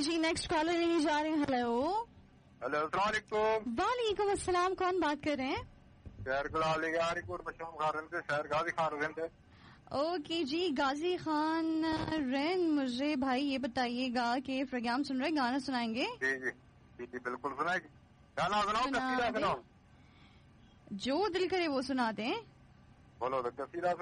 जी next collar लेने जा रहे हैं। हेलो हेलो अस्सलाम वालेकुम। वालेकुम अस्सलाम, कौन बात कर रहे हैं? शहर गाजी खान रेंद। ओके जी गाजी खान रेन, मुझे भाई ये बताइएगा कि प्रोग्राम सुन रहे, गाना सुनाएंगे? जी जी जी जी बिल्कुल सुनाएगी। गाना सुनाओ, कसीदा सुनाओ। जो दिल करे वो सुना दें। बोलो तो कसीदा